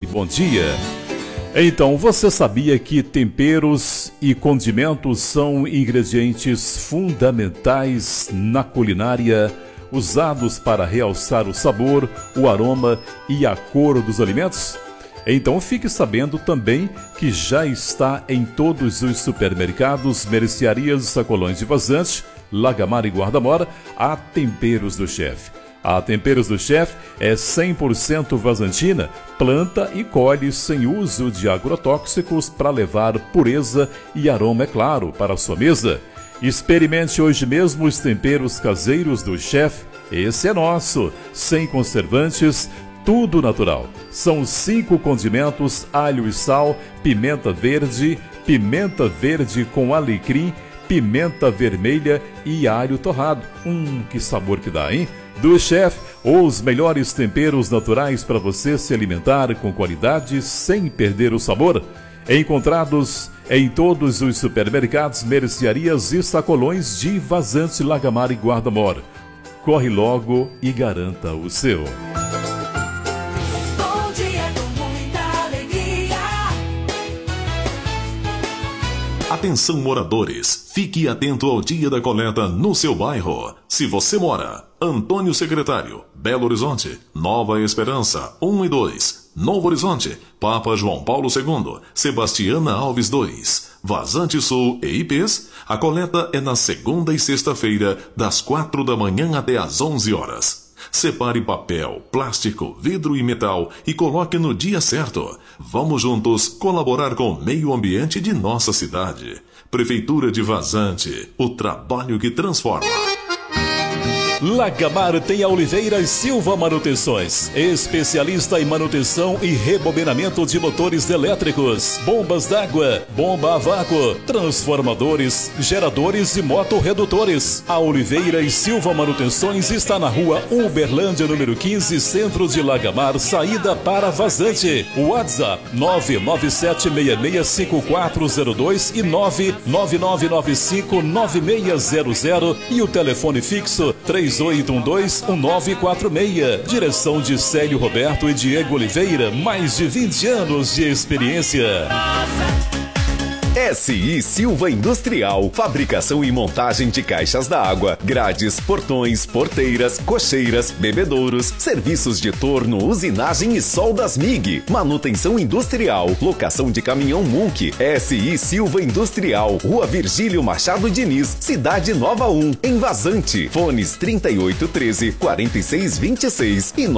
bom dia. Então, você sabia que temperos e condimentos são ingredientes fundamentais na culinária, usados para realçar o sabor, o aroma e a cor dos alimentos? Então fique sabendo também que já está em todos os supermercados, mercearias e sacolões de Vazante, Lagamar e Guarda-Mora, a Temperos do Chefe. A Temperos do Chefe é 100% vazantina, planta e colhe sem uso de agrotóxicos para levar pureza e aroma, é claro, para a sua mesa. Experimente hoje mesmo os temperos caseiros do Chefe. Esse é nosso, sem conservantes, tudo natural. São 5 condimentos: alho e sal, pimenta verde com alecrim, pimenta vermelha e alho torrado. Que sabor que dá, hein? Do Chefe, os melhores temperos naturais para você se alimentar com qualidade sem perder o sabor. Encontrados em todos os supermercados, mercearias e sacolões de Vazante, Lagamar e Guarda-Mora. Corre logo e garanta o seu. Atenção, moradores, fique atento ao dia da coleta no seu bairro. Se você mora Antônio Secretário, Belo Horizonte, Nova Esperança 1 e 2, Novo Horizonte, Papa João Paulo II, Sebastiana Alves 2, Vazante Sul e IPs, a coleta é na segunda e sexta-feira, das 4 da manhã até às 11 horas. Separe papel, plástico, vidro e metal e coloque no dia certo. Vamos juntos colaborar com o meio ambiente de nossa cidade. Prefeitura de Vazante, o trabalho que transforma. Lagamar tem a Oliveira Silva Manutenções, especialista em manutenção e rebobinamento de motores elétricos, bombas d'água, bomba a vácuo, transformadores, geradores e motorredutores. A Oliveira Silva Manutenções está na rua Uberlândia, número 15, centro de Lagamar, saída para Vazante. WhatsApp 997665402 e 999959600 e o telefone fixo 3812-1946. Direção de Célio Roberto e Diego Oliveira, mais de 20 anos de experiência. SI Silva Industrial, fabricação e montagem de caixas d'água, grades, portões, porteiras, cocheiras, bebedouros, serviços de torno, usinagem e soldas MIG, manutenção industrial, locação de caminhão Munk. SI Silva Industrial, Rua Virgílio Machado Diniz, Cidade Nova 1, em Vazante. Fones 3813-4626 e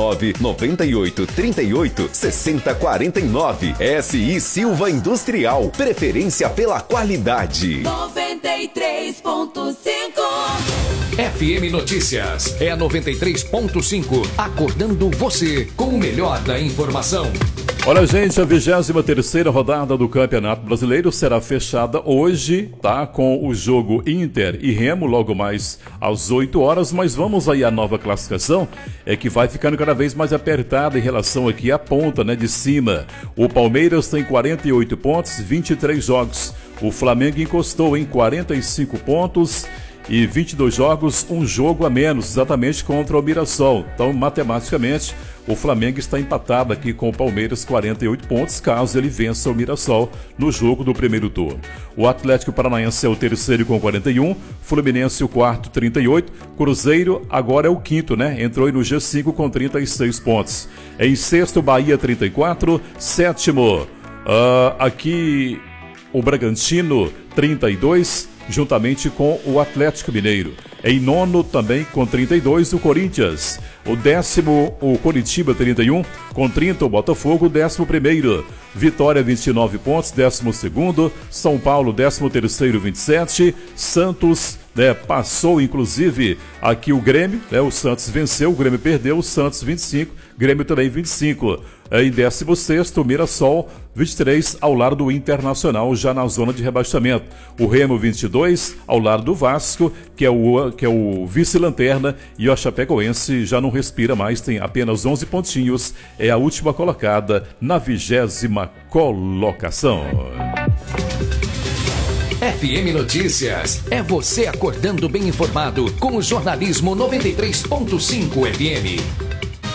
99838-6049. SI Silva Industrial, preferência pela qualidade. 93.5 FM Notícias é 93.5, acordando você com o melhor da informação. Olha, gente, a 23ª rodada do Campeonato Brasileiro será fechada hoje, tá? Com o jogo Inter e Remo logo mais às 8 horas, mas vamos aí à nova classificação, que vai ficando cada vez mais apertada em relação aqui à ponta, né, de cima. O Palmeiras tem 48 pontos, 23 jogos. O Flamengo encostou em 45 pontos e 22 jogos, um jogo a menos, exatamente contra o Mirassol. Então, matematicamente, o Flamengo está empatado aqui com o Palmeiras, 48 pontos, caso ele vença o Mirassol no jogo do primeiro turno. O Atlético Paranaense é o terceiro com 41, Fluminense o quarto, 38, Cruzeiro agora é o quinto, né? Entrou aí no G5 com 36 pontos. Em sexto, Bahia, 34, sétimo, aqui o Bragantino, 32, juntamente com o Atlético Mineiro. Em nono, também com 32, o Corinthians. O décimo, o Coritiba, 31. Com 30, o Botafogo, 11º. Vitória, 29 pontos, 12º. São Paulo, 13º, 27. Santos, passou, inclusive, aqui o Grêmio. O Santos venceu, o Grêmio perdeu, o Santos, 25. Grêmio também, 25. Em 16º, o Mirassol, 23, ao lado do Internacional, já na zona de rebaixamento. O Remo, 22, ao lado do Vasco, que é o vice-lanterna, e o Chapecoense já não respira mais, tem apenas 11 pontinhos, é a última colocada na 20ª colocação. FM Notícias, é você acordando bem informado com o jornalismo 93.5 FM.